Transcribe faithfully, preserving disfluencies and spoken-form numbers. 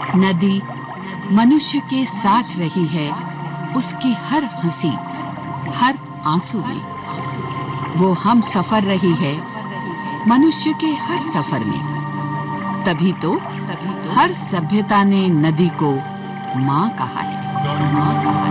नदी मनुष्य के साथ रही है उसकी हर हंसी, हर आंसू में। वो हम सफर रही है मनुष्य के हर सफर में। तभी तो हर सभ्यता ने नदी को माँ कहा है, माँ कहा है।